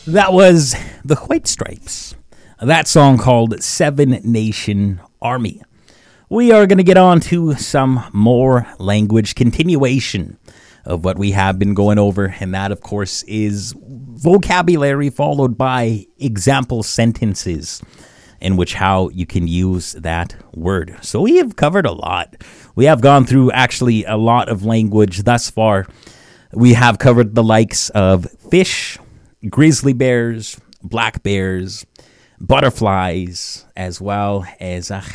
That was the White Stripes. That song called Seven Nation Army. We are going to get on to some more language continuation of what we have been going over, and that, of course, is vocabulary followed by example sentences in which how you can use that word. So we have covered a lot. We have gone through actually a lot of language thus far. We have covered the likes of fish, grizzly bears, black bears, butterflies, as well as dogs.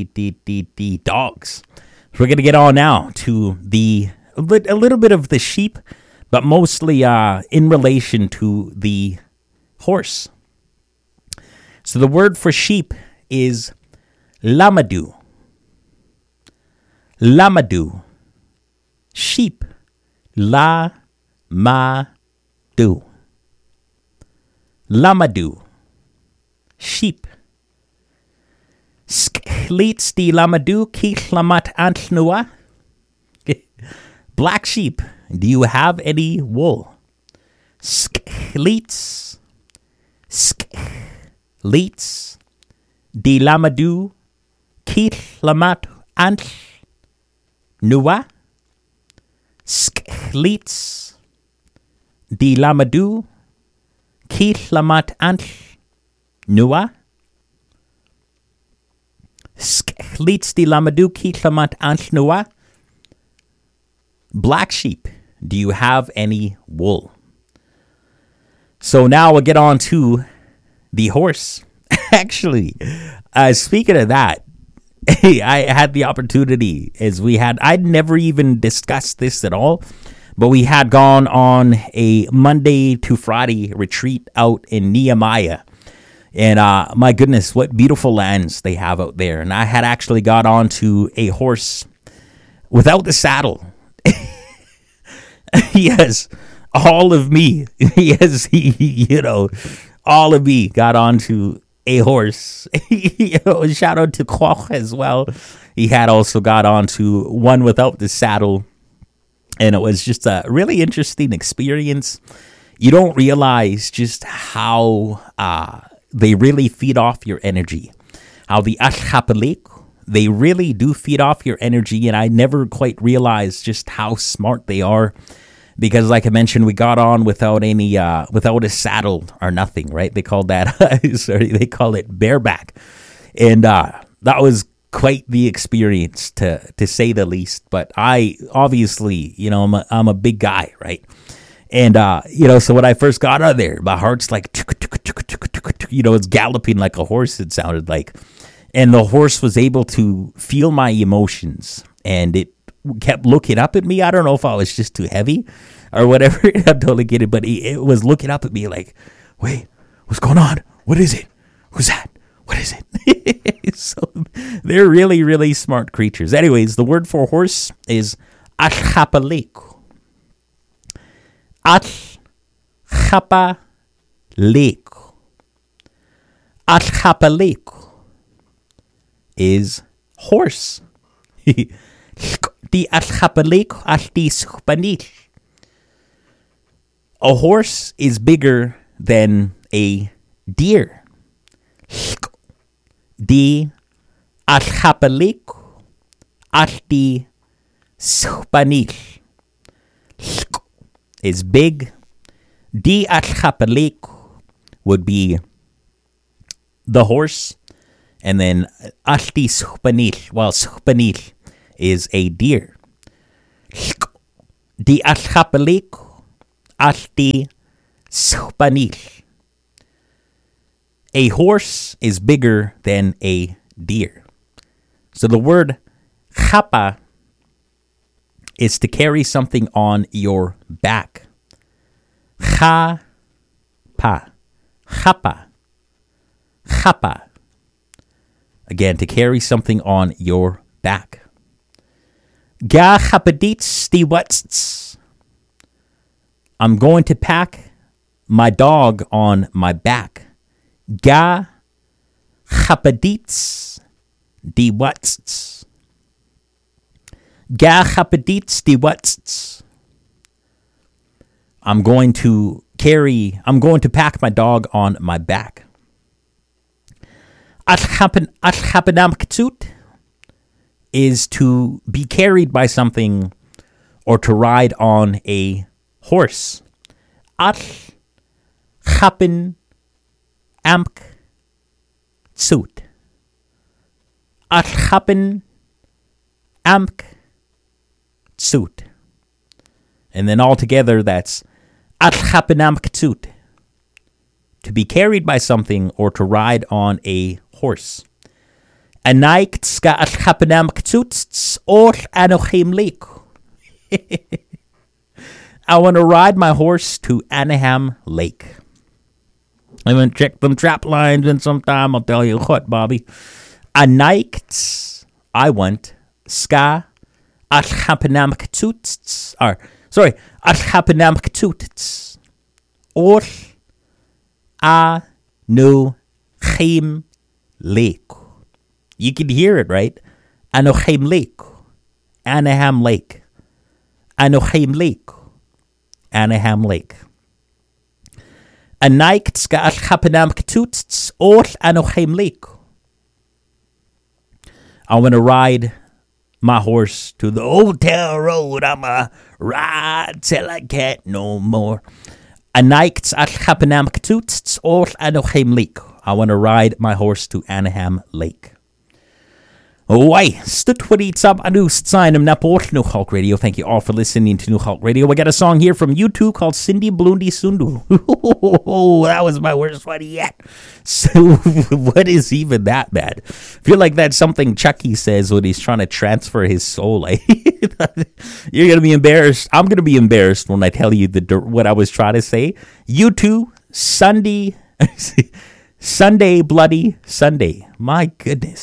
So we're going to get on now to a little bit of the sheep, but mostly in relation to the horse. So the word for sheep is lamadu. Lamadu. Sheep. La-ma-du. Lamadu. Sheep. Sklits di lamadu kitlamat antnua. Black sheep, do you have any wool? Sklits. Sklits di lamadu kitlamat antnua. Sklits di lamadu kitlamat antnua. Sklits di lamadu kitlamat antnua. Black sheep, do you have any wool? So now we'll get on to the horse. Actually, speaking of that, I had the opportunity I'd never even discussed this at all, but we had gone on a Monday to Friday retreat out in Nehemiah. And my goodness, what beautiful lands they have out there. And I had actually got onto a horse without the saddle. Yes, all of me. Yes, all of me got onto a horse. Shout out to Koch as well. He had also got onto one without the saddle. And it was just a really interesting experience. You don't realize just how they really feed off your energy. How the Ashapalik, they really do feed off your energy. And I never quite realized just how smart they are. Because like I mentioned, we got on without a saddle or nothing, right? They called that, they call it bareback. And that was quite the experience to say the least. But I obviously, I'm a big guy, right? And, so when I first got out of there, my heart's like, it's galloping like a horse, it sounded like. And the horse was able to feel my emotions, and it kept looking up at me. I don't know if I was just too heavy or whatever. I'm totally kidding, but it was looking up at me like, wait, what's going on? What is it? Who's that? What is it? So they're really, really smart creatures. Anyways, the word for horse is achapalik. Achapalik. Achapalik is horse. A horse is bigger than a deer. Di ashapalik ashti spanich is big. Di ashapalik would be the horse, and then ashti spanich, well, spanich is a deer. Di ashapalik ashti spanich. A horse is bigger than a deer. So the word chapa is to carry something on your back. Chapa. Chapa. Chapa. Again, to carry something on your back. Ga chapadits di wats. I'm going to pack my dog on my back. Ga chapadits di wats. Ga chapadits di wats. I'm going to I'm going to pack my dog on my back. Atchapanamktut is to be carried by something or to ride on a horse. Atchapanamktut. Atchapanamktut. And then altogether that's atchapanamktut. To be carried by something or to ride on a horse. Anaikska atchapanamktut or anochim lake. I want to ride my horse to Anaheim Lake. I went to check them trap lines in some time. I'll tell you what, Bobby. Anaikts, I want. Ska atchapanamktut. Atchapanamktut. Or anochim lake. You can hear it, right? Anochim Lake. Anaheim Lake. Anochim Lake. Anaheim Lake. Anaikts atchapanamktut or Anochim Lake. I want to ride my horse to the old town road. I'ma ride till I can't no more. Anaikts atchapanamktut or Anochim Lake. I want to ride my horse to Anaheim Lake. Why? Stutwaritsab anu sign na port New Hulk Radio. Thank you all for listening to New Hulk Radio. We got a song here from U2 called Cindy Blundy Sundu. Oh, that was my worst one yet. So what is even that bad? I feel like that's something Chucky says when he's trying to transfer his soul. You're gonna be embarrassed. I'm gonna be embarrassed when I tell you what I was trying to say. U2 Sunday Bloody Sunday. My goodness.